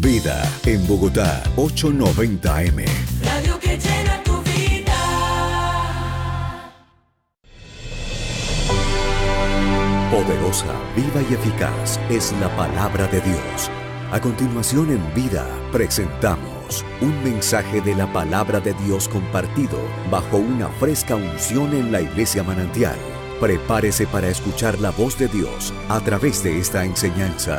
Vida en Bogotá, 890M. Radio que llena tu vida. Poderosa, viva y eficaz es la palabra de Dios. A continuación en Vida presentamos un mensaje de la palabra de Dios compartido bajo una fresca unción en la Iglesia Manantial. Prepárese para escuchar la voz de Dios a través de esta enseñanza.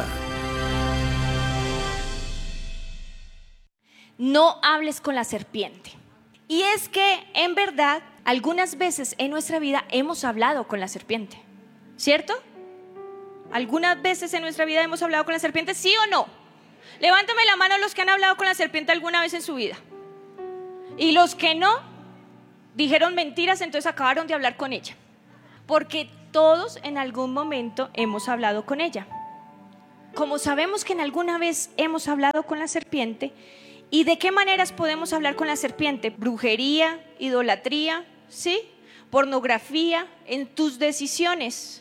No hables con la serpiente. Y es que en verdad algunas veces en nuestra vida hemos hablado con la serpiente, ¿cierto? ¿Algunas veces en nuestra vida hemos hablado con la serpiente? ¿Sí o no? Levántame la mano los que han hablado con la serpiente alguna vez en su vida. Y los que no, dijeron mentiras, entonces acabaron de hablar con ella. Porque todos en algún momento hemos hablado con ella. Como sabemos que en alguna vez hemos hablado con la serpiente, ¿y de qué maneras podemos hablar con la serpiente? Brujería, idolatría, ¿sí? Pornografía, en tus decisiones,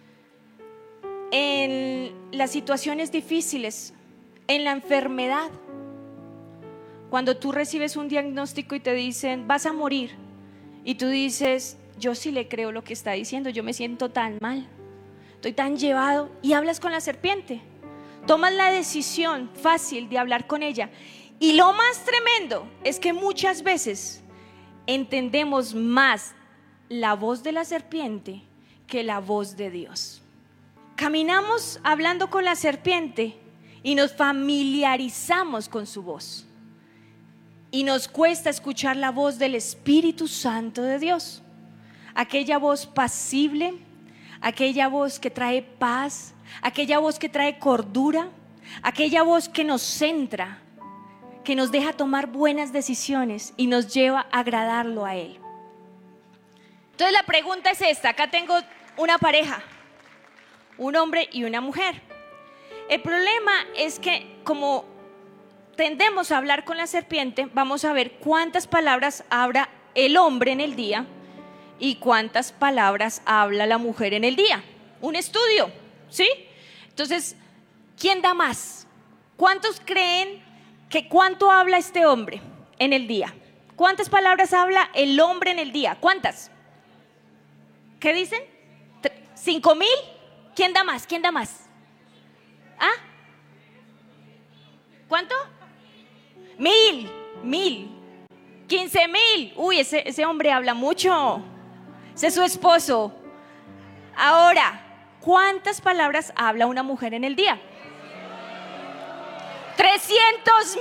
en las situaciones difíciles, en la enfermedad. Cuando tú recibes un diagnóstico y te dicen vas a morir, y tú dices yo sí le creo lo que está diciendo, yo me siento tan mal, estoy tan llevado, y hablas con la serpiente. Tomas la decisión fácil de hablar con ella. Y lo más tremendo es que muchas veces entendemos más la voz de la serpiente que la voz de Dios. Caminamos hablando con la serpiente y nos familiarizamos con su voz. Y nos cuesta escuchar la voz del Espíritu Santo de Dios. Aquella voz pasible, aquella voz que trae paz, aquella voz que trae cordura, aquella voz que nos centra, que nos deja tomar buenas decisiones y nos lleva a agradarlo a Él. Entonces la pregunta es esta. Acá tengo una pareja, un hombre y una mujer. El problema es que como tendemos a hablar con la serpiente, vamos a ver cuántas palabras habla el hombre en el día y cuántas palabras habla la mujer en el día. Un estudio, ¿sí? Entonces, ¿quién da más? ¿Cuántos creen que cuánto habla este hombre en el día? ¿Cuántas palabras habla el hombre en el día? ¿Cuántas? ¿Qué dicen? ¿5,000? ¿Quién da más? ¿Quién da más? ¿Ah? ¿Cuánto? 1,000. 15,000. Uy, ese hombre habla mucho. Ese es su esposo. Ahora, ¿cuántas palabras habla una mujer en el día? 300,000.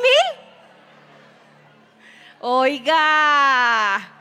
Oiga,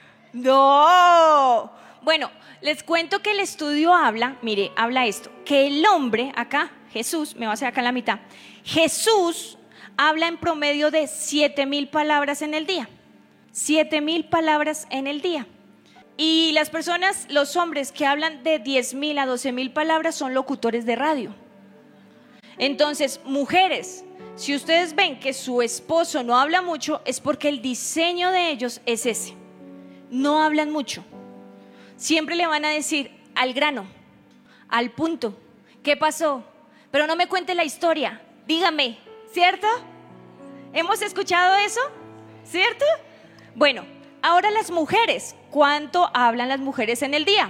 no. Bueno, les cuento que el estudio habla, mire, habla esto, que el hombre acá, Jesús, me va a hacer acá en la mitad, Jesús habla en promedio de 7,000 palabras en el día. 7,000 palabras en el día. Y las personas, los hombres que hablan de 10,000 a 12,000 palabras son locutores de radio. Entonces, mujeres, si ustedes ven que su esposo no habla mucho, es porque el diseño de ellos es ese. No hablan mucho. Siempre le van a decir al grano, al punto. ¿Qué pasó? Pero no me cuente la historia, dígame, ¿cierto? ¿Hemos escuchado eso? ¿Cierto? Bueno, ahora las mujeres, ¿cuánto hablan las mujeres en el día?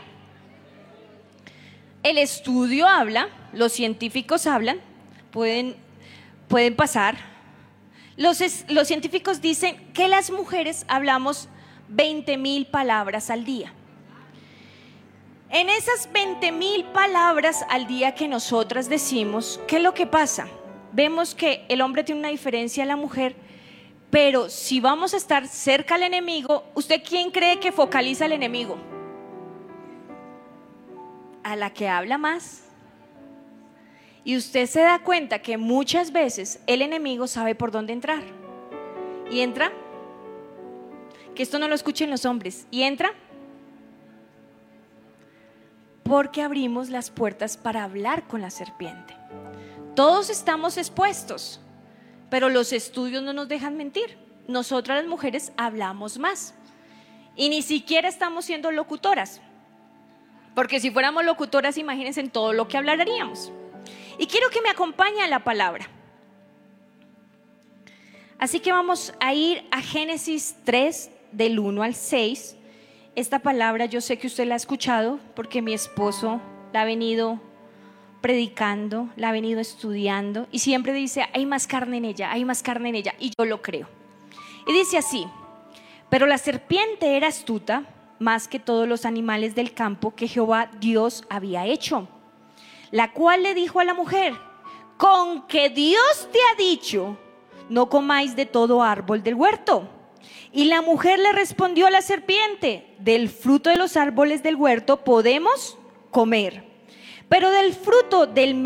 El estudio habla, los científicos hablan, pueden pasar. Los científicos dicen que las mujeres hablamos 20,000 palabras al día. En esas 20,000 palabras al día que nosotras decimos, ¿qué es lo que pasa? Vemos que el hombre tiene una diferencia a la mujer, pero si vamos a estar cerca al enemigo, ¿usted quién cree que focaliza al enemigo? A la que habla más. Y usted se da cuenta que muchas veces el enemigo sabe por dónde entrar. Y entra, que esto no lo escuchen los hombres, y entra porque abrimos las puertas para hablar con la serpiente. Todos estamos expuestos, pero los estudios no nos dejan mentir. Nosotras las mujeres hablamos más y ni siquiera estamos siendo locutoras, porque si fuéramos locutoras, imagínense en todo lo que hablaríamos. Y quiero que me acompañe a la palabra. Así que vamos a ir a Génesis 3, del 1 al 6. Esta palabra yo sé que usted la ha escuchado porque mi esposo la ha venido predicando, la ha venido estudiando y siempre dice, hay más carne en ella, hay más carne en ella, y yo lo creo. Y dice así: pero la serpiente era astuta más que todos los animales del campo que Jehová Dios había hecho, la cual le dijo a la mujer: con que Dios te ha dicho, no comáis de todo árbol del huerto. Y la mujer le respondió a la serpiente: del fruto de los árboles del huerto podemos comer, pero del fruto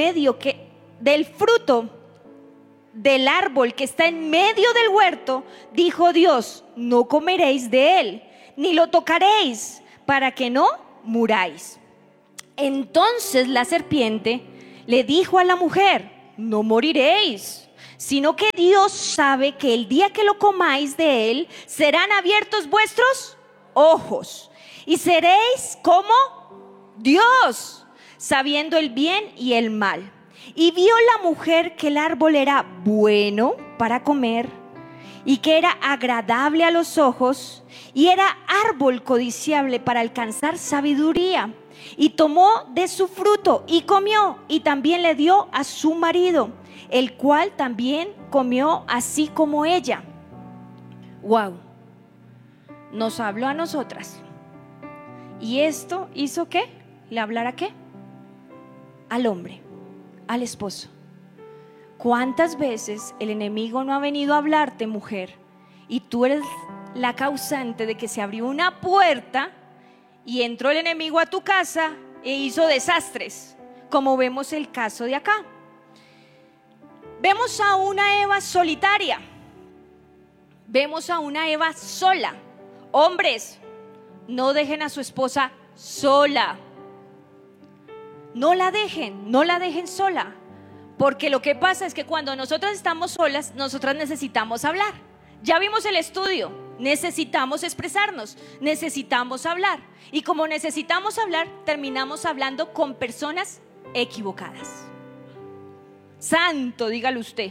del árbol que está en medio del huerto, dijo Dios: no comeréis de él, ni lo tocaréis, para que no muráis. Entonces la serpiente le dijo a la mujer: no moriréis, sino que Dios sabe que el día que lo comáis de él, serán abiertos vuestros ojos, y seréis como Dios, sabiendo el bien y el mal. Y vio la mujer que el árbol era bueno para comer, y que era agradable a los ojos, y era árbol codiciable para alcanzar sabiduría. Y tomó de su fruto y comió, y también le dio a su marido, el cual también comió así como ella. Wow, nos habló a nosotras. ¿Y esto hizo qué? ¿Le hablara qué? Al hombre, al esposo. ¿Cuántas veces el enemigo no ha venido a hablarte, mujer, y tú eres la causante de que se abrió una puerta y entró el enemigo a tu casa e hizo desastres, como vemos el caso de acá? Vemos a una Eva solitaria, vemos a una Eva sola. Hombres, no dejen a su esposa sola. No la dejen sola. Porque lo que pasa es que cuando nosotras estamos solas, nosotras necesitamos hablar. Ya vimos el estudio, necesitamos expresarnos, necesitamos hablar. Y como necesitamos hablar, terminamos hablando con personas equivocadas. Santo, dígalo usted.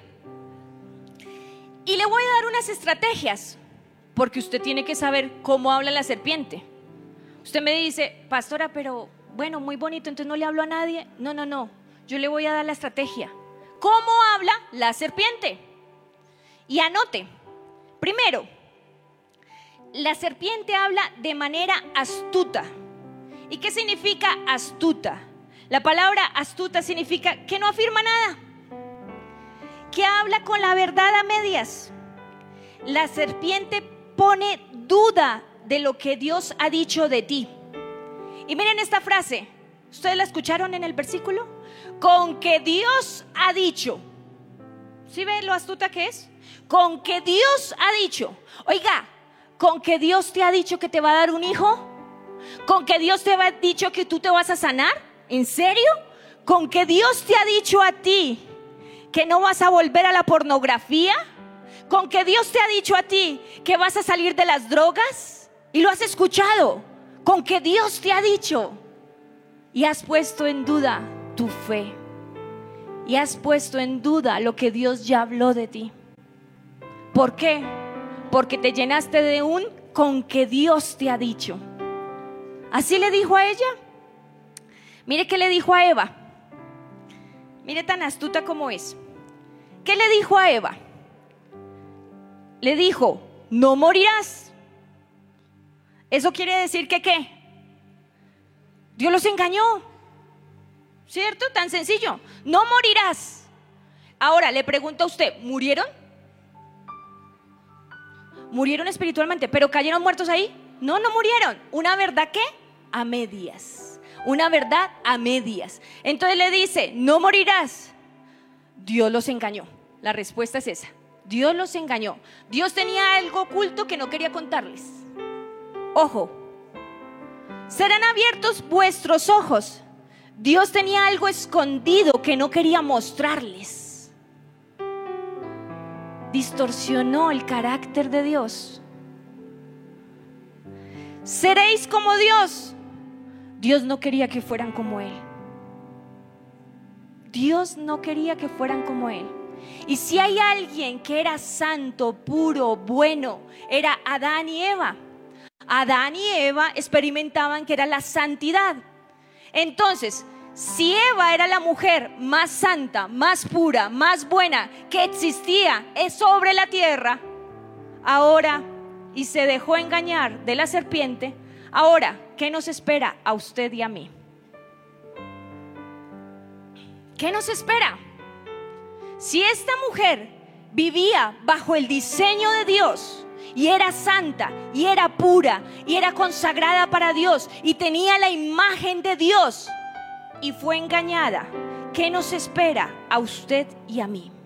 Y le voy a dar unas estrategias, porque usted tiene que saber cómo habla la serpiente. Usted me dice: pastora, pero bueno, muy bonito, entonces no le hablo a nadie. No, yo le voy a dar la estrategia. ¿Cómo habla la serpiente? Y anote. Primero, la serpiente habla de manera astuta. ¿Y qué significa astuta? La palabra astuta significa que no afirma nada, que habla con la verdad a medias. La serpiente pone duda de lo que Dios ha dicho de ti. Y miren esta frase, ¿ustedes la escucharon en el versículo? Con que Dios ha dicho. ¿Sí ven lo astuta que es? Con que Dios ha dicho. Oiga, con que Dios te ha dicho que te va a dar un hijo, con que Dios te ha dicho que tú te vas a sanar. ¿En serio? Con que Dios te ha dicho a ti que no vas a volver a la pornografía, con que Dios te ha dicho a ti que vas a salir de las drogas, y lo has escuchado. Con que Dios te ha dicho, y has puesto en duda tu fe, y has puesto en duda lo que Dios ya habló de ti. ¿Por qué? Porque te llenaste de un con que Dios te ha dicho. Así le dijo a ella. Mire qué le dijo a Eva. Mire tan astuta como es. ¿Qué le dijo a Eva? Le dijo: no morirás. Eso quiere decir que ¿qué? Dios los engañó, ¿cierto? Tan sencillo. No morirás. Ahora le pregunto a usted: ¿murieron? ¿Murieron espiritualmente, pero cayeron muertos ahí? No, no murieron. Una verdad ¿qué? A medias. Una verdad a medias. Entonces le dice: no morirás. Dios los engañó. La respuesta es esa. Dios los engañó. Dios tenía algo oculto que no quería contarles. Ojo, serán abiertos vuestros ojos. Dios tenía algo escondido que no quería mostrarles. Distorsionó el carácter de Dios. Seréis como Dios. Dios no quería que fueran como Él. Dios no quería que fueran como Él. Y si hay alguien que era santo, puro, bueno, era Adán y Eva. Adán y Eva experimentaban que era la santidad. Entonces, si Eva era la mujer más santa, más pura, más buena que existía sobre la tierra, ahora, y se dejó engañar de la serpiente, ahora, ¿qué nos espera a usted y a mí? ¿Qué nos espera? Si esta mujer vivía bajo el diseño de Dios y era santa y era pura y era consagrada para Dios y tenía la imagen de Dios y fue engañada, ¿qué nos espera a usted y a mí?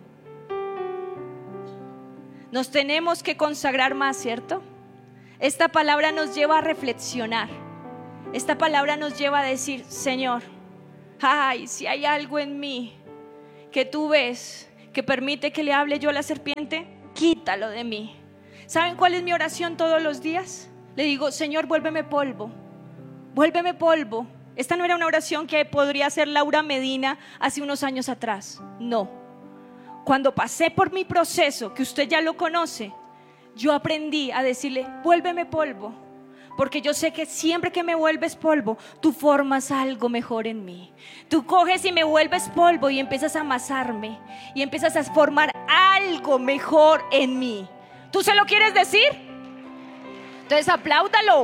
Nos tenemos que consagrar más, ¿cierto? Esta palabra nos lleva a reflexionar. Esta palabra nos lleva a decir: Señor, ay, si hay algo en mí que tú ves que permite que le hable yo a la serpiente, quítalo de mí. ¿Saben cuál es mi oración todos los días? Le digo: Señor, vuélveme polvo, vuélveme polvo. Esta no era una oración que podría hacer Laura Medina hace unos años atrás. No. Cuando pasé por mi proceso, que usted ya lo conoce, yo aprendí a decirle: vuélveme polvo, porque yo sé que siempre que me vuelves polvo, tú formas algo mejor en mí. Tú coges y me vuelves polvo y empiezas a amasarme y empiezas a formar algo mejor en mí. ¿Tú se lo quieres decir? Entonces apláudalo.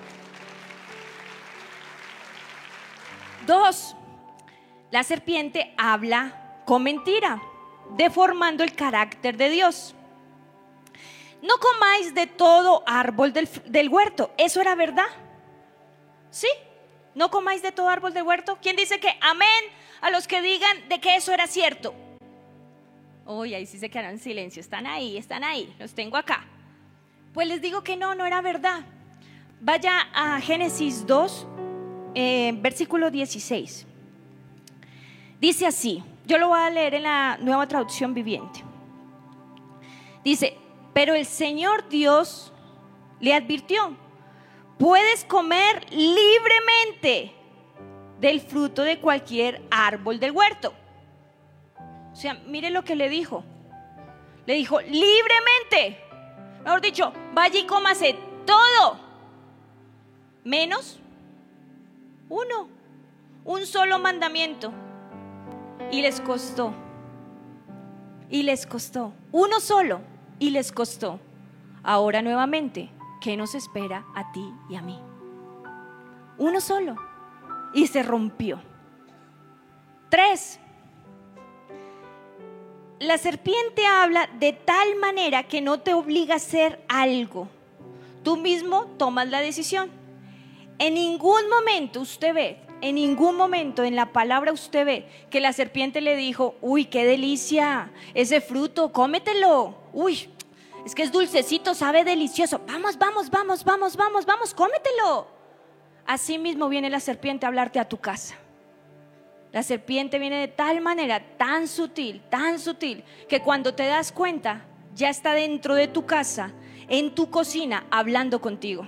2, la serpiente habla con mentira, deformando el carácter de Dios. No comáis de todo árbol del huerto. ¿Eso era verdad? ¿Sí? No comáis de todo árbol del huerto. ¿Quién dice que amén a los que digan de que eso era cierto? Uy, ahí sí se quedaron en silencio. Están ahí, los tengo acá. Pues les digo que no era verdad. Vaya a Génesis 2, versículo 16. Dice así, yo lo voy a leer en la Nueva Traducción Viviente. Dice: pero el Señor Dios le advirtió: puedes comer libremente del fruto de cualquier árbol del huerto. O sea, mire lo que le dijo. Le dijo: libremente. Mejor dicho, vaya y cómase todo, menos un solo mandamiento. Y les costó. Uno solo. Y les costó. Ahora nuevamente, ¿qué nos espera a ti y a mí? Uno solo. Y se rompió. 3, la serpiente habla de tal manera que no te obliga a hacer algo. Tú mismo tomas la decisión. En ningún momento usted ve, en ningún momento en la palabra usted ve que la serpiente le dijo: uy, qué delicia ese fruto, cómetelo. Uy, es que es dulcecito, sabe delicioso. Vamos, cómetelo. Así mismo viene la serpiente a hablarte a tu casa. La serpiente viene de tal manera, tan sutil, que cuando te das cuenta, ya está dentro de tu casa, en tu cocina, hablando contigo.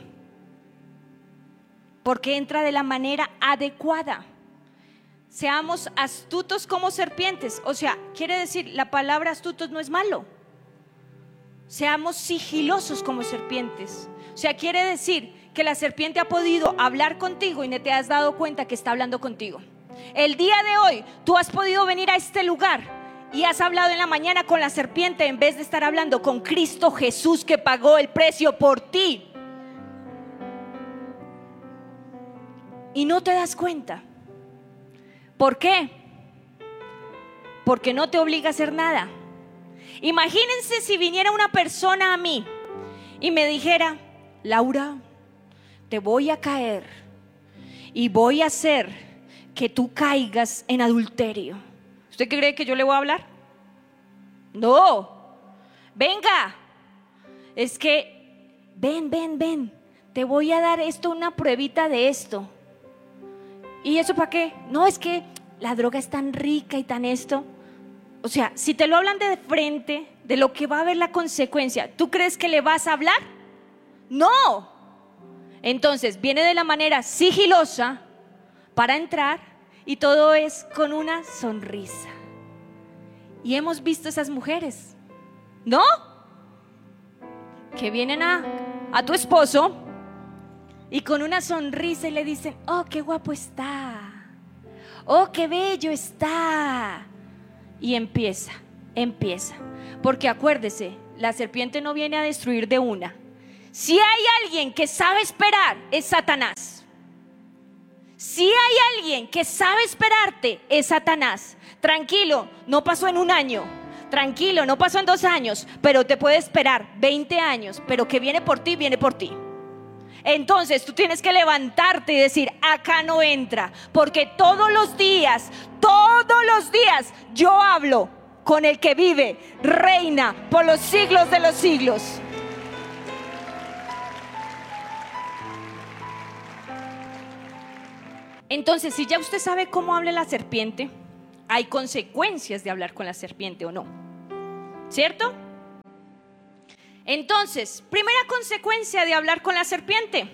Porque entra de la manera adecuada. Seamos astutos como serpientes. O sea, quiere decir, la palabra astutos no es malo. Seamos sigilosos como serpientes. O sea, quiere decir que la serpiente ha podido hablar contigo y no te has dado cuenta que está hablando contigo. El día de hoy tú has podido venir a este lugar y has hablado en la mañana con la serpiente en vez de estar hablando con Cristo Jesús, que pagó el precio por ti. Y no te das cuenta. ¿Por qué? Porque no te obliga a hacer nada. Imagínense si viniera una persona a mí y me dijera: Laura, te voy a caer y voy a hacer que tú caigas en adulterio. ¿Usted cree que yo le voy a hablar? No. Venga, es que ven, te voy a dar esto, una pruebita de esto. ¿Y eso para qué? No, es que la droga es tan rica y tan esto. O sea, si te lo hablan de frente, de lo que va a haber la consecuencia, ¿tú crees que le vas a hablar? No. Entonces viene de la manera sigilosa para entrar, y todo es con una sonrisa. Y hemos visto esas mujeres, ¿no? Que vienen a tu esposo y con una sonrisa y le dicen: oh, qué guapo está, oh, qué bello está. Y empieza. Porque acuérdese, la serpiente no viene a destruir de una. Si hay alguien que sabe esperar, es Satanás. Si hay alguien que sabe esperarte, es Satanás. Tranquilo, no pasó en un año. Tranquilo, no pasó en 2 años. Pero te puede esperar 20 años. Pero que viene por ti, viene por ti. Entonces tú tienes que levantarte y decir: acá no entra. Porque todos los días yo hablo con el que vive, reina por los siglos de los siglos. Entonces, si ya usted sabe cómo habla la serpiente, hay consecuencias de hablar con la serpiente o no, ¿cierto? Entonces, primera consecuencia de hablar con la serpiente.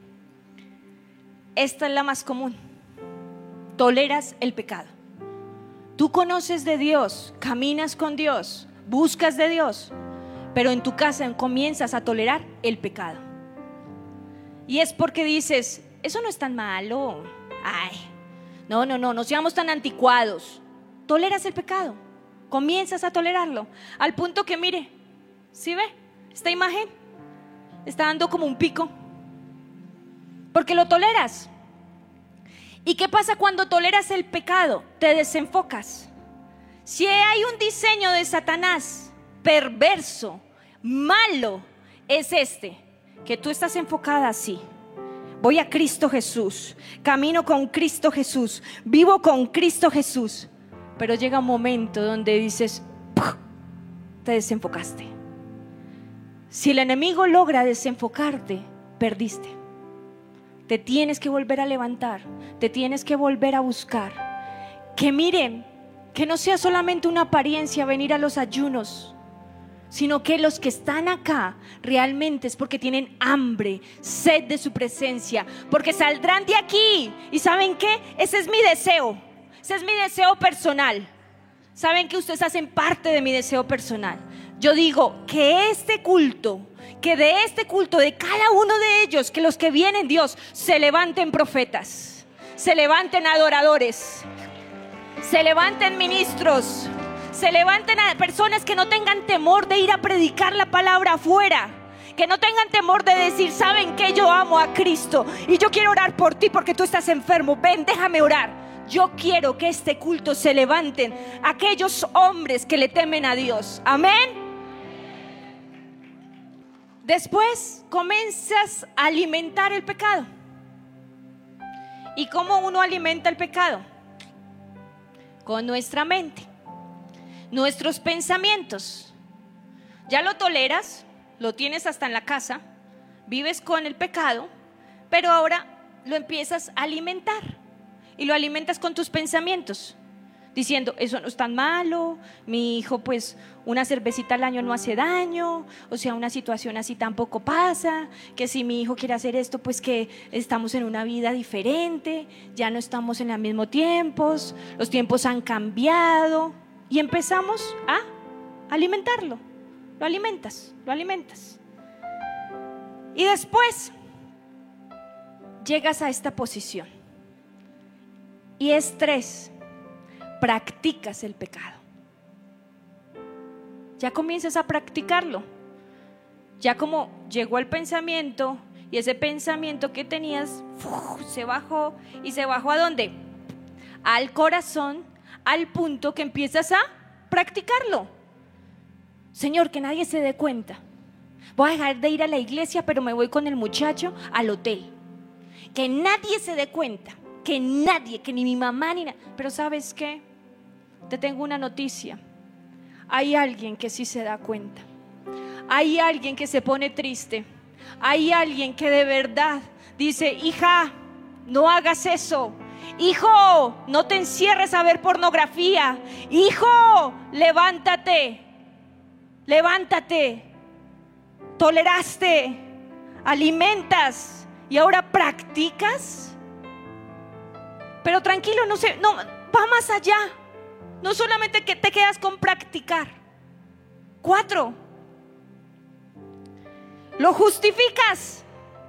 Esta es la más común: toleras el pecado. Tú conoces de Dios, caminas con Dios, buscas de Dios, pero en tu casa comienzas a tolerar el pecado. Y es porque dices: eso no es tan malo. Ay, no seamos tan anticuados. Toleras el pecado, comienzas a tolerarlo, al punto que, mire, ¿sí ve? Esta imagen está dando como un pico, porque lo toleras. ¿Y qué pasa cuando toleras el pecado? Te desenfocas. Si hay un diseño de Satanás perverso, malo, es que tú estás enfocada así: voy a Cristo Jesús, camino con Cristo Jesús, vivo con Cristo Jesús. Pero llega un momento donde dices: ¡puf!, te desenfocaste. Si el enemigo logra desenfocarte, perdiste. Te tienes que volver a levantar, te tienes que volver a buscar. Que miren, que no sea solamente una apariencia venir a los ayunos, sino que los que están acá realmente es porque tienen hambre, sed de su presencia, porque saldrán de aquí. ¿Y saben qué? Ese es mi deseo personal. ¿Saben que ustedes hacen parte de mi deseo personal? Yo digo que de este culto, de cada uno de ellos, que los que vienen, Dios, se levanten profetas, se levanten adoradores, se levanten ministros, se levanten a personas que no tengan temor de ir a predicar la palabra afuera, que no tengan temor de decir: ¿saben qué? Yo amo a Cristo y yo quiero orar por ti porque tú estás enfermo. Ven, déjame orar. Yo quiero que este culto se levanten aquellos hombres que le temen a Dios. Amén. Después comienzas a alimentar el pecado. ¿Y cómo uno alimenta el pecado? Con nuestra mente, nuestros pensamientos. Ya lo toleras, lo tienes hasta en la casa, vives con el pecado, pero ahora lo empiezas a alimentar. Y lo alimentas con tus pensamientos, diciendo: eso no es tan malo, mi hijo, pues una cervecita al año no hace daño, o sea, una situación así tampoco pasa, que si mi hijo quiere hacer esto, pues que estamos en una vida diferente, ya no estamos en los mismos tiempos, los tiempos han cambiado. Y empezamos a alimentarlo, lo alimentas. Y después llegas a esta posición. Y es 3, practicas el pecado. Ya comienzas a practicarlo. Ya como llegó el pensamiento, y ese pensamiento que tenías se bajó. ¿Y se bajó a dónde? Al corazón, al punto que empiezas a practicarlo. Señor, que nadie se dé cuenta. Voy a dejar de ir a la iglesia, pero me voy con el muchacho al hotel. Que nadie se dé cuenta. Que nadie, que ni mi mamá ni nada. Pero ¿sabes qué? Te tengo una noticia. Hay alguien que sí se da cuenta. Hay alguien que se pone triste. Hay alguien que de verdad dice: hija, no hagas eso. Hijo, no te encierres a ver pornografía. Hijo, levántate. Toleraste, alimentas y ahora practicas. Pero tranquilo, no, va más allá. No solamente que te quedas con practicar. 4, lo justificas.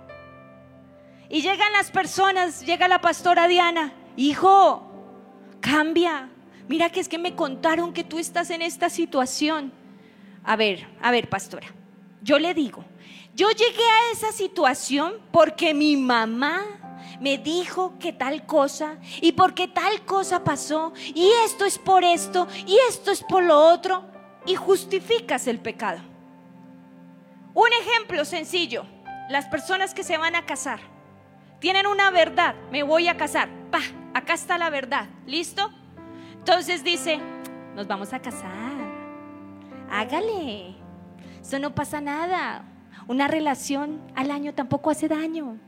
Y llegan las personas, llega la pastora Diana: hijo, cambia. Mira que es que me contaron que tú estás en esta situación. A ver, pastora, yo le digo, yo llegué a esa situación porque mi mamá me dijo que tal cosa, y porque tal cosa pasó, y esto es por esto, y esto es por lo otro, y justificas el pecado. Un ejemplo sencillo: las personas que se van a casar tienen una verdad: me voy a casar, acá está la verdad, ¿listo? Entonces dice: nos vamos a casar, hágale, eso no pasa nada, una relación al año tampoco hace daño.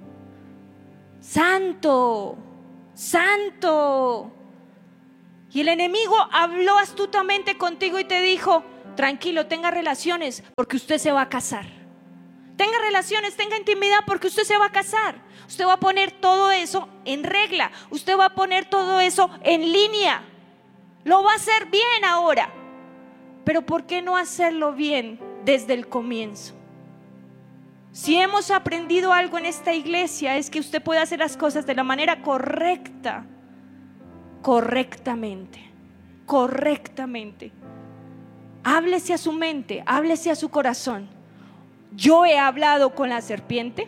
Santo, santo. Y el enemigo habló astutamente contigo y te dijo: tranquilo, tenga relaciones porque usted se va a casar. Tenga relaciones, tenga intimidad porque usted se va a casar. Usted va a poner todo eso en regla, usted va a poner todo eso en línea. Lo va a hacer bien ahora. Pero ¿por qué no hacerlo bien desde el comienzo? Si hemos aprendido algo en esta iglesia, es que usted puede hacer las cosas de la manera correcta, correctamente. Háblese a su mente, háblese a su corazón. Yo he hablado con la serpiente.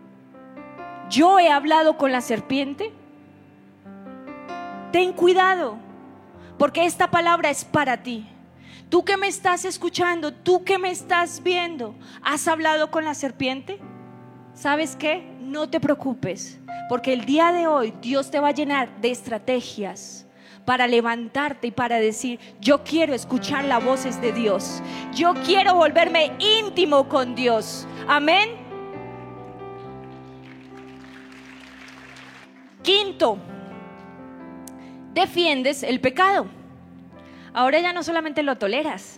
Ten cuidado, porque esta palabra es para ti. Tú que me estás escuchando, tú que me estás viendo, ¿has hablado con la serpiente? ¿Sabes qué? No te preocupes, porque el día de hoy Dios te va a llenar de estrategias para levantarte y para decir: yo quiero escuchar las voces de Dios, yo quiero volverme íntimo con Dios. Amén. 5, defiendes el pecado. Ahora ya no solamente lo toleras,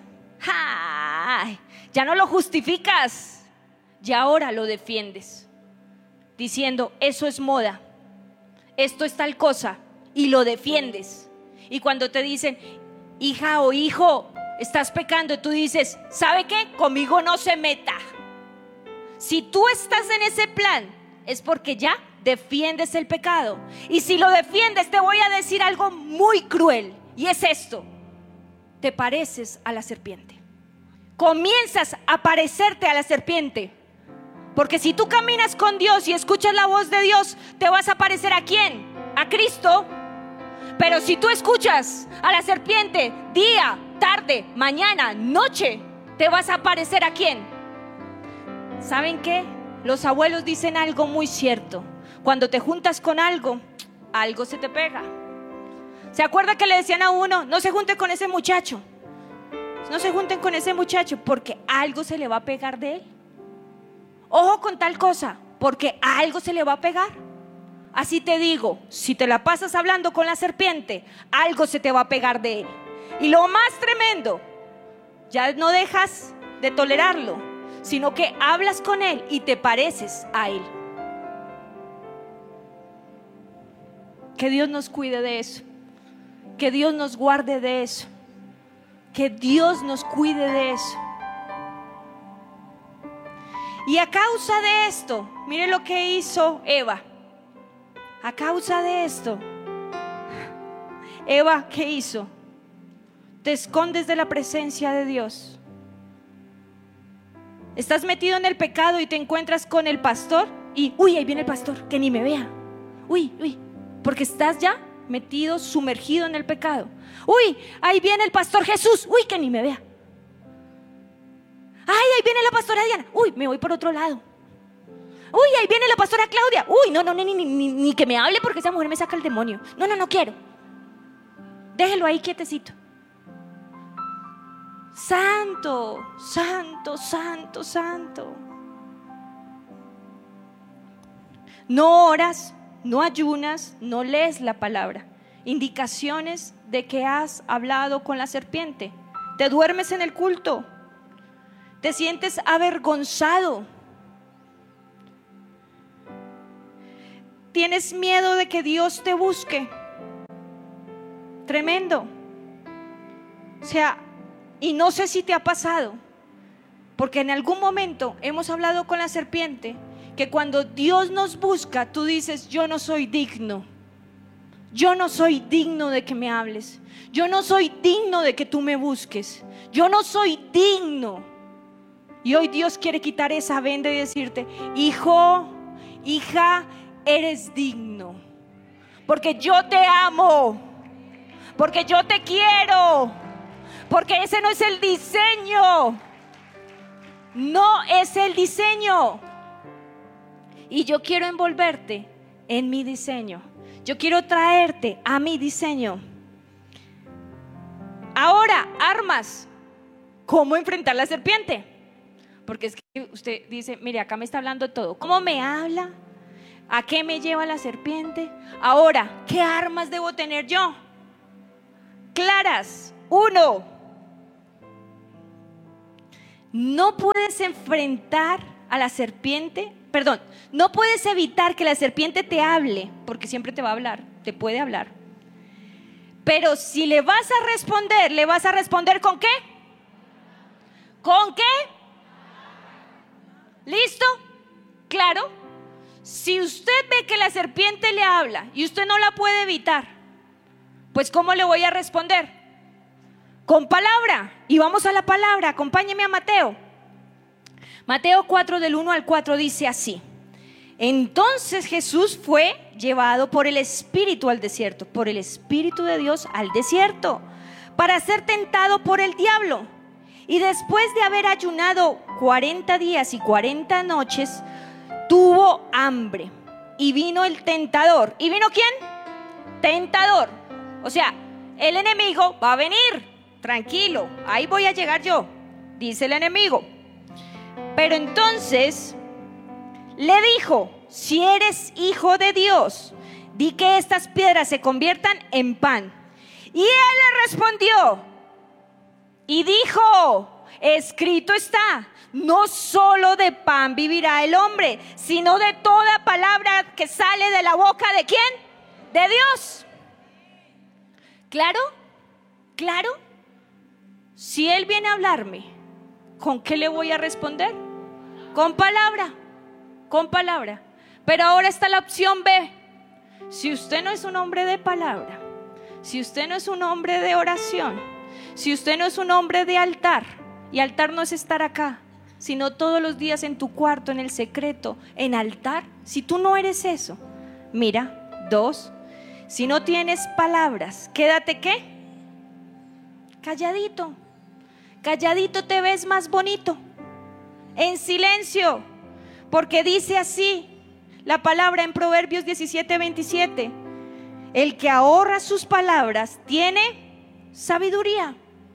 ya no lo justificas, ya ahora lo defiendes, diciendo: eso es moda, esto es tal cosa, y lo defiendes. Y cuando te dicen: hija o hijo, estás pecando, tú dices: ¿sabe qué? Conmigo no se meta. Si tú estás en ese plan, es porque ya defiendes el pecado. Y si lo defiendes, te voy a decir algo muy cruel, y es esto: te pareces a la serpiente. Comienzas a parecerte a la serpiente. Porque si tú caminas con Dios y escuchas la voz de Dios, te vas a parecer ¿a quién? A Cristo. Pero si tú escuchas a la serpiente día, tarde, mañana, noche, te vas a parecer ¿a quién? ¿Saben qué? Los abuelos dicen algo muy cierto: cuando te juntas con algo, algo se te pega. ¿Se acuerda que le decían a uno: no se junte con ese muchacho? No se junten con ese muchacho porque algo se le va a pegar de él. Ojo con tal cosa, porque algo se le va a pegar. Así te digo, si te la pasas hablando con la serpiente, algo se te va a pegar de él. Y lo más tremendo, ya no dejas de tolerarlo, sino que hablas con él y te pareces a él. Que Dios nos cuide de eso. Que Dios nos guarde de eso. Que Dios nos cuide de eso. Y a causa de esto, mire lo que hizo Eva. A causa de esto, Eva, ¿qué hizo? Te escondes de la presencia de Dios. Estás metido en el pecado y te encuentras con el pastor y ahí viene el pastor, que ni me vea. Porque estás ya metido, sumergido en el pecado. Ahí viene el pastor Jesús, que ni me vea. Ahí viene la pastora Diana, me voy por otro lado. Ahí viene la pastora Claudia, no, ni que me hable porque esa mujer me saca el demonio. No quiero. Déjelo ahí quietecito. Santo, santo, santo, santo. No oras, no ayunas, no lees la palabra. Indicaciones de que has hablado con la serpiente. Te duermes en el culto. Te sientes avergonzado. Tienes miedo de que Dios te busque. Tremendo. O sea, y no sé si te ha pasado, porque en algún momento hemos hablado con la serpiente, que cuando Dios nos busca, tú dices, yo no soy digno. Yo no soy digno de que me hables. Yo no soy digno de que tú me busques. Yo no soy digno. Y hoy Dios quiere quitar esa venda y decirte, hijo, hija, eres digno. Porque yo te amo. Porque yo te quiero. Porque ese no es el diseño. No es el diseño. Y yo quiero envolverte en mi diseño. Yo quiero traerte a mi diseño. Ahora, armas. ¿Cómo enfrentar la serpiente? Porque es que usted dice, mire, acá me está hablando todo. ¿Cómo me habla? ¿A qué me lleva la serpiente? Ahora, ¿qué armas debo tener yo? Claras. 1. No puedes enfrentar a la serpiente. Perdón, no puedes evitar que la serpiente te hable, porque siempre te va a hablar, te puede hablar. Pero si le vas a responder ¿con qué? ¿Con qué? ¿Listo? ¿Claro? Si usted ve que la serpiente le habla y usted no la puede evitar, pues ¿cómo le voy a responder? Con palabra. Y vamos a la palabra, acompáñeme a Mateo. Mateo 4 del 1 al 4 dice así: entonces Jesús fue llevado por el Espíritu al desierto, por el Espíritu de Dios al desierto, para ser tentado por el diablo. Y después de haber ayunado 40 días y 40 noches, tuvo hambre. Y vino el tentador. ¿Y vino quién? Tentador. O sea, el enemigo va a venir. Tranquilo, ahí voy a llegar yo, dice el enemigo. Pero entonces le dijo: si eres hijo de Dios, di que estas piedras se conviertan en pan. Y él le respondió y dijo: escrito está, no solo de pan vivirá el hombre, sino de toda palabra que sale de la boca ¿de quién? De Dios. ¿Claro? ¿Claro? Si él viene a hablarme, ¿con qué le voy a responder? Con palabra, con palabra. Pero ahora está la opción B. Si usted no es un hombre de palabra, si usted no es un hombre de oración, si usted no es un hombre de altar, y altar no es estar acá, sino todos los días en tu cuarto, en el secreto, en altar. Si tú no eres eso, mira, 2, si no tienes palabras, quédate ¿qué? Calladito. Calladito te ves más bonito, en silencio, porque dice así la palabra en Proverbios 17:27: el que ahorra sus palabras tiene sabiduría.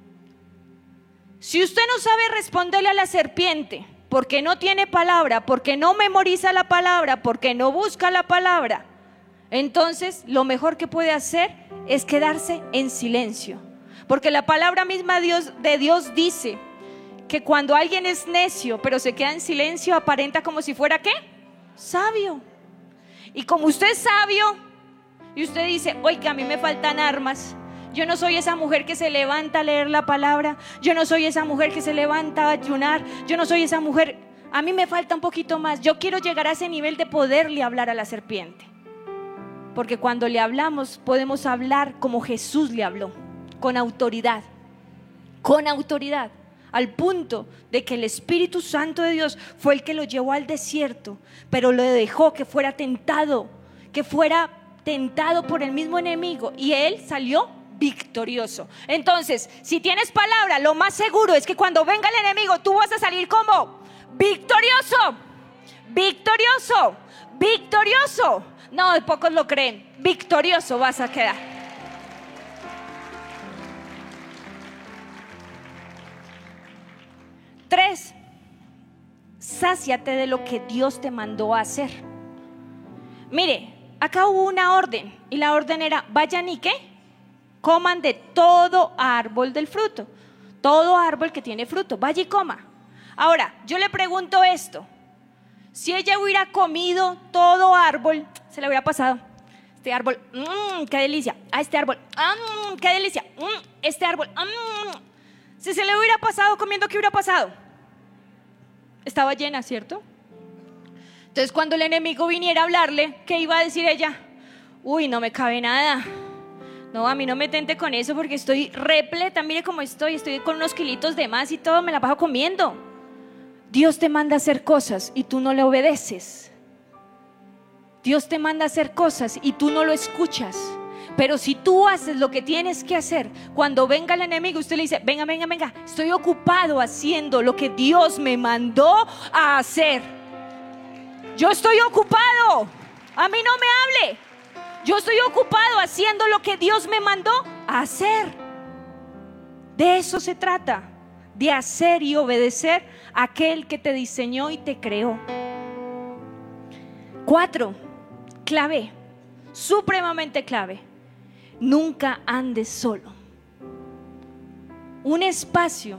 Si usted no sabe responderle a la serpiente, porque no tiene palabra, porque no memoriza la palabra, porque no busca la palabra, entonces lo mejor que puede hacer es quedarse en silencio. Porque la palabra misma de Dios dice que cuando alguien es necio pero se queda en silencio, aparenta como si fuera ¿qué? Sabio. Y como usted es sabio y usted dice: oiga, a mí me faltan armas, yo no soy esa mujer que se levanta a leer la palabra, yo no soy esa mujer que se levanta a ayunar, yo no soy esa mujer, a mí me falta un poquito más. Yo quiero llegar a ese nivel de poderle hablar a la serpiente, porque cuando le hablamos podemos hablar como Jesús le habló, con autoridad, al punto de que el Espíritu Santo de Dios fue el que lo llevó al desierto, pero lo dejó que fuera tentado por el mismo enemigo, y él salió victorioso. Entonces, si tienes palabra, lo más seguro es que cuando venga el enemigo, tú vas a salir como victorioso, victorioso, victorioso. No, pocos lo creen. Victorioso vas a quedar. Tres, sáciate de lo que Dios te mandó a hacer. Mire, acá hubo una orden, y la orden era: vayan y ¿qué? Coman de todo árbol del fruto. Todo árbol que tiene fruto, vaya y coma. Ahora, yo le pregunto esto: si ella hubiera comido todo árbol, se le hubiera pasado. este árbol, qué delicia. Este árbol, qué delicia. Este árbol, si se le hubiera pasado comiendo, ¿qué hubiera pasado? Estaba llena, ¿cierto? Entonces cuando el enemigo viniera a hablarle, ¿qué iba a decir ella? Uy, no me cabe nada. No, a mí no me tente con eso porque estoy repleta, mire cómo estoy con unos kilitos de más y todo, me la paso comiendo. Dios te manda a hacer cosas y tú no le obedeces. Dios te manda a hacer cosas y tú no lo escuchas. Pero si tú haces lo que tienes que hacer, cuando venga el enemigo, usted le dice, venga, estoy ocupado haciendo lo que Dios me mandó a hacer. Yo estoy ocupado, a mí no me hable. Yo estoy ocupado haciendo lo que Dios me mandó a hacer. De eso se trata, de hacer y obedecer a aquel que te diseñó y te creó. 4, clave, supremamente clave. Nunca andes solo. Un espacio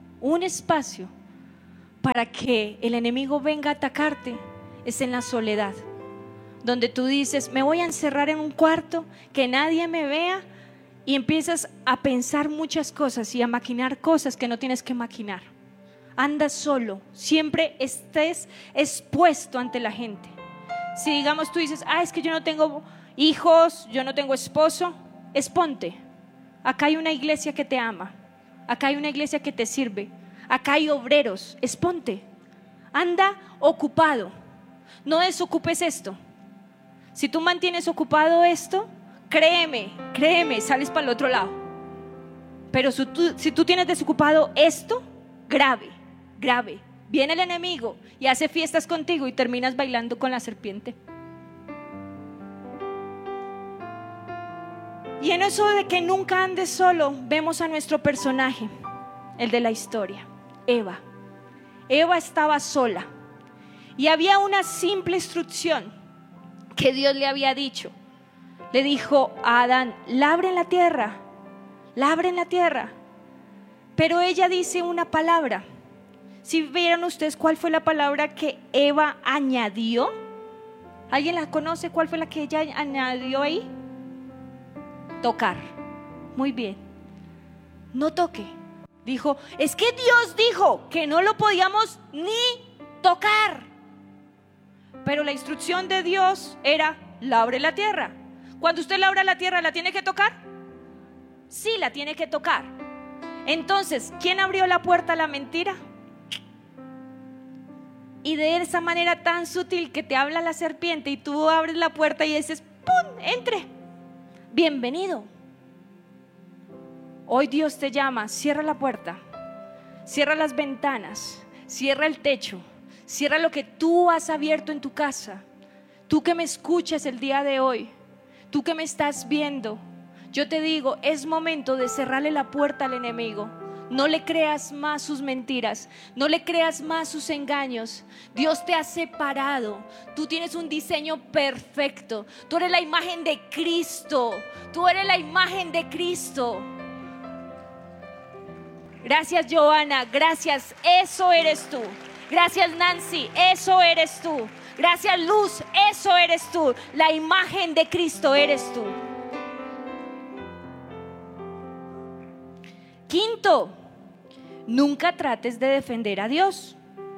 para que el enemigo venga a atacarte es en la soledad, donde tú dices, me voy a encerrar en un cuarto, que nadie me vea, y empiezas a pensar muchas cosas y a maquinar cosas que no tienes que maquinar. Anda solo, siempre estés expuesto ante la gente. Si digamos tú dices, es que yo no tengo hijos, yo no tengo esposo, exponte. Acá hay una iglesia que te ama, acá hay una iglesia que te sirve, acá hay obreros, exponte. Anda ocupado, no desocupes esto. Si tú mantienes ocupado esto, créeme, sales para el otro lado. Pero si tú tienes desocupado esto, grave, viene el enemigo y hace fiestas contigo y terminas bailando con la serpiente. Y en eso de que nunca andes solo, vemos a nuestro personaje, el de la historia, Eva. Eva estaba sola y había una simple instrucción que Dios le había dicho. Le dijo a Adán, labren la tierra. Pero ella dice una palabra. Si vieron ustedes cuál fue la palabra que Eva añadió, ¿alguien la conoce? ¿Cuál fue la que ella añadió ahí? Tocar. Muy bien. No toque. Dijo, es que Dios dijo que no lo podíamos ni tocar. Pero la instrucción de Dios era, labre la tierra. Cuando usted labra la tierra, ¿la tiene que tocar? Sí, la tiene que tocar. Entonces, ¿quién abrió la puerta a la mentira? Y de esa manera tan sutil que te habla la serpiente y tú abres la puerta y dices, ¡pum!, entre. Bienvenido. Hoy Dios te llama, cierra la puerta, cierra las ventanas, cierra el techo, cierra lo que tú has abierto en tu casa. Tú que me escuchas el día de hoy, tú que me estás viendo, yo te digo, es momento de cerrarle la puerta al enemigo. No le creas más sus mentiras, no le creas más sus engaños. Dios te ha separado, tú tienes un diseño perfecto, tú eres la imagen de Cristo, tú eres la imagen de Cristo. Gracias Johanna, gracias, eso eres tú. Gracias Nancy, eso eres tú. Gracias Luz, eso eres tú. La imagen de Cristo eres tú. 5, nunca trates de defender a Dios.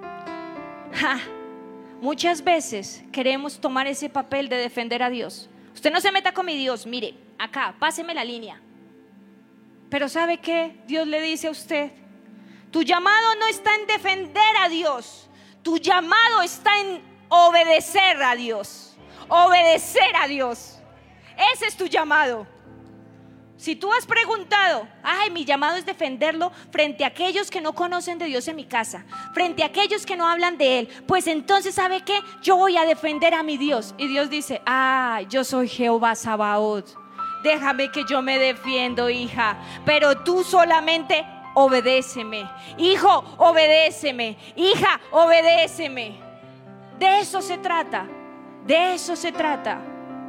Muchas veces queremos tomar ese papel de defender a Dios. Usted no se meta con mi Dios, mire, acá, páseme la línea. Pero ¿sabe qué? Dios le dice a usted, tu llamado no está en defender a Dios, tu llamado está en obedecer a Dios. Obedecer a Dios, ese es tu llamado. Si tú has preguntado, mi llamado es defenderlo frente a aquellos que no conocen de Dios en mi casa, frente a aquellos que no hablan de Él, pues entonces ¿sabe qué? Yo voy a defender a mi Dios. Y Dios dice, yo soy Jehová Sabaoth, déjame que yo me defiendo, hija, pero tú solamente obedéceme. Hijo, obedéceme. Hija, obedéceme. De eso se trata, de eso se trata.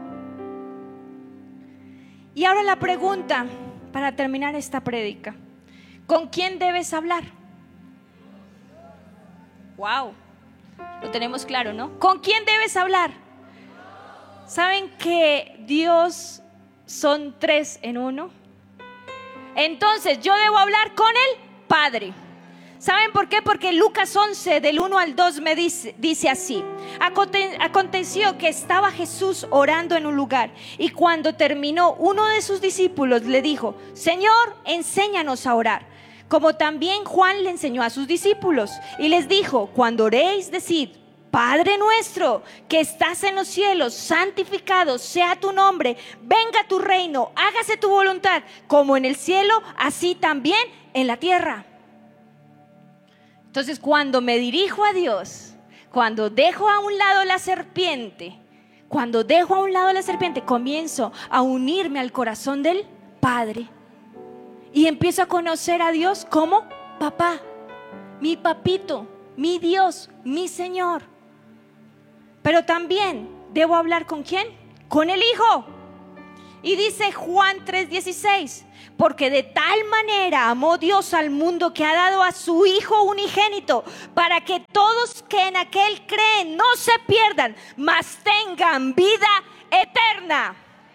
Y ahora la pregunta para terminar esta prédica: ¿con quién debes hablar? Wow, lo tenemos claro, ¿no? ¿Con quién debes hablar? ¿Saben que Dios son 3 en 1? Entonces yo debo hablar con el Padre. ¿Saben por qué? Porque Lucas 11 del 1 al 2 me dice así: aconteció que estaba Jesús orando en un lugar, y cuando terminó, uno de sus discípulos le dijo: Señor, enséñanos a orar, como también Juan le enseñó a sus discípulos. Y les dijo: cuando oréis, decid: Padre nuestro que estás en los cielos, santificado sea tu nombre, venga tu reino, hágase tu voluntad, como en el cielo, así también en la tierra. Entonces, cuando me dirijo a Dios, cuando dejo a un lado la serpiente, comienzo a unirme al corazón del Padre y empiezo a conocer a Dios como papá, mi papito, mi Dios, mi Señor. Pero también debo hablar ¿con quién? Con el Hijo. Y dice Juan 3:16: porque de tal manera amó Dios al mundo que ha dado a su Hijo unigénito, para que todos que en aquel creen no se pierdan, mas tengan vida eterna.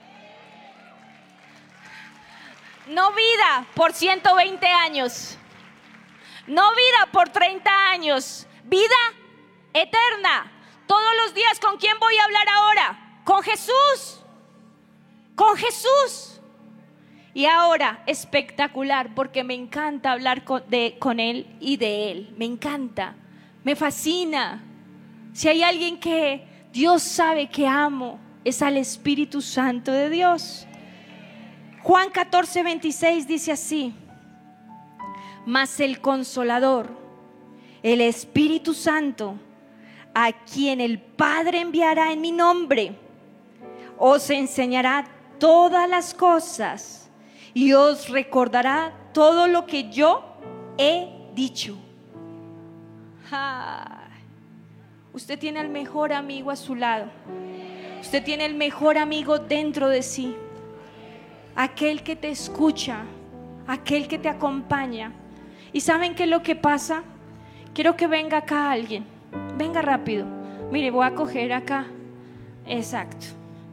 No vida por 120 años, no vida por 30 años, vida eterna. Todos los días, ¿con quién voy a hablar ahora? Con Jesús. Con Jesús. Y ahora, espectacular, porque me encanta hablar con Él y de Él. Me encanta, me fascina. Si hay alguien que Dios sabe que amo, es al Espíritu Santo de Dios. Juan 14:26 dice así: mas el Consolador, el Espíritu Santo, a quien el Padre enviará en mi nombre, os enseñará todas las cosas y os recordará todo lo que yo he dicho. Usted tiene al mejor amigo a su lado. Usted tiene el mejor amigo dentro de sí. Aquel que te escucha, aquel que te acompaña. ¿Y saben qué es lo que pasa? Quiero que venga acá alguien. Venga rápido. Mire, voy a coger acá. Exacto.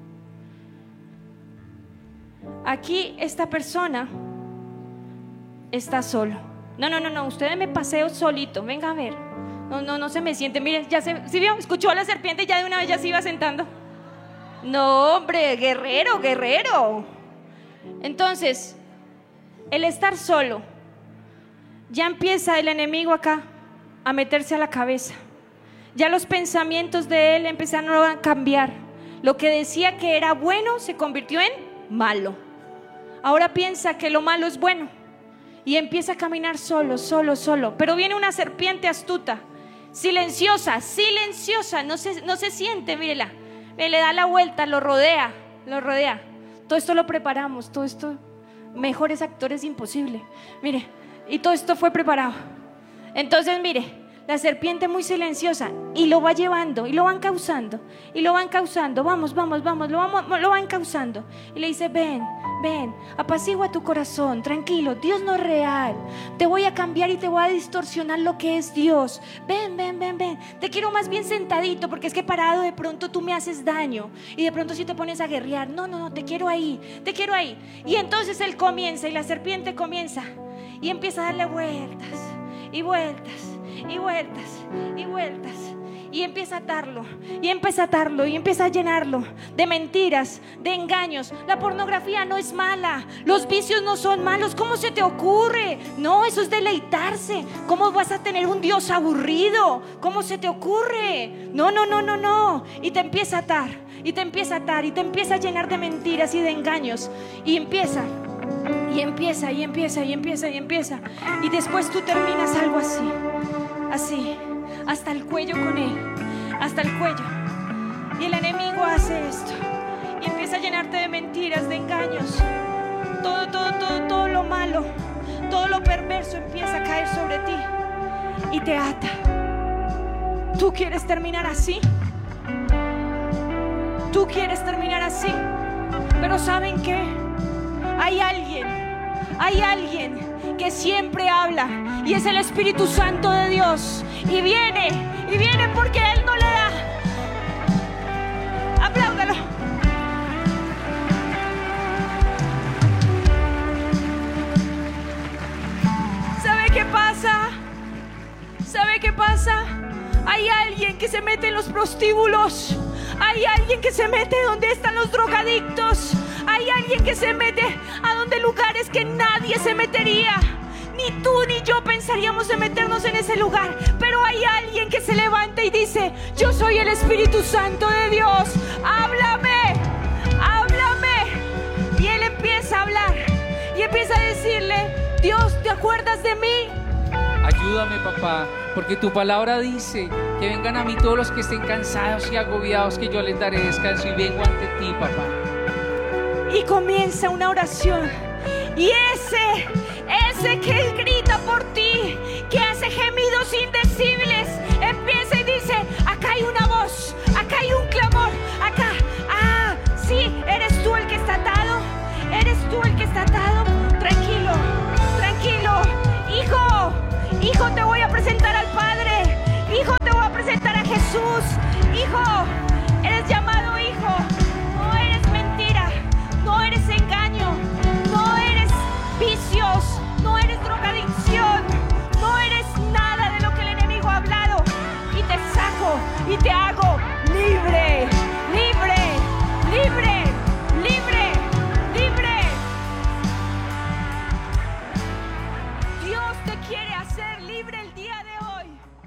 Aquí esta persona está solo. No, usted me paseo solito. Venga a ver. No se me siente. Mire, ya ¿sí vio? Escuchó a la serpiente y ya de una vez ya se iba sentando. No, hombre, guerrero. Entonces, el estar solo, ya empieza el enemigo acá a meterse a la cabeza. Ya los pensamientos de él empezaron a cambiar. Lo que decía que era bueno se convirtió en malo. Ahora piensa que lo malo es bueno y empieza a caminar solo. Pero viene una serpiente astuta, silenciosa, no se siente, mírela. Le da la vuelta, lo rodea. Todo esto lo preparamos, todo esto, mejores actores imposible. Mire, y todo esto fue preparado. Entonces, mire, la serpiente muy silenciosa, y lo va llevando, y lo van causando, vamos, lo van causando, y le dice: ven, apacigua tu corazón, tranquilo, Dios no es real, te voy a cambiar y te voy a distorsionar lo que es Dios, ven, te quiero más bien sentadito, porque es que parado de pronto tú me haces daño, y de pronto si te pones a guerrear, no, te quiero ahí, y entonces él comienza, y la serpiente comienza, y empieza a darle vueltas, y empieza a atarlo, y empieza a llenarlo de mentiras, de engaños. La pornografía no es mala, los vicios no son malos. ¿Cómo se te ocurre? No, eso es deleitarse. ¿Cómo vas a tener un Dios aburrido? ¿Cómo se te ocurre? No. Y te empieza a atar, y te empieza a llenar de mentiras y de engaños, y empieza, y después tú terminas algo así, hasta el cuello con él, hasta el cuello. Y el enemigo hace esto y empieza a llenarte de mentiras, de engaños. Todo lo malo, todo lo perverso empieza a caer sobre ti y te ata. ¿Tú quieres terminar así? Pero ¿saben qué? Hay alguien que siempre habla, y es el Espíritu Santo de Dios, y viene porque Él no le da. Apláudalo. qué pasa? Hay alguien que se mete en los prostíbulos. Hay alguien que se mete donde están los drogadictos. Hay alguien que se mete a donde lugares que nadie se metería. Ni tú ni yo pensaríamos en meternos en ese lugar. Pero hay alguien que se levanta y dice: yo soy el Espíritu Santo de Dios. Háblame, háblame. Y él empieza a hablar y empieza a decirle: Dios, ¿te acuerdas de mí? Ayúdame, papá, porque tu palabra dice que vengan a mí todos los que estén cansados y agobiados, que yo les daré descanso, y vengo ante ti, papá. Y comienza una oración. Y ese que él grita por ti, que hace gemidos indecibles, empieza y dice: acá hay una voz, acá hay un clamor, acá. Ah, sí, eres tú el que está atado. Eres tú el que está atado. Tranquilo, tranquilo. Hijo, te voy a presentar al Padre. Hijo, te voy a presentar a Jesús. Hijo, eres llamado hijo. No eres mentira, no eres engaño, no eres vicios, no eres drogadicción, no eres nada de lo que el enemigo ha hablado. Y te saco y te hago libre, libre, libre, libre, libre. Dios te quiere hacer libre el día de hoy.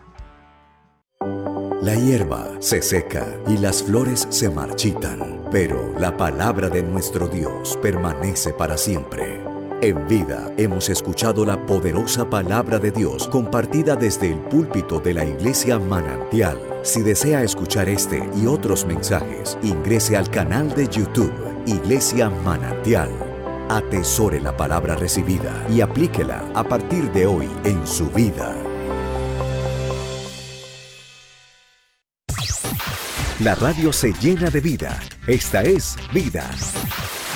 La hierba se seca y las flores se marchitan, pero la palabra de nuestro Dios permanece para siempre. En Vida hemos escuchado la poderosa palabra de Dios compartida desde el púlpito de la Iglesia Manantial. Si desea escuchar este y otros mensajes, ingrese al canal de YouTube Iglesia Manantial. Atesore la palabra recibida y aplíquela a partir de hoy en su vida. La radio se llena de vida. Esta es Vida.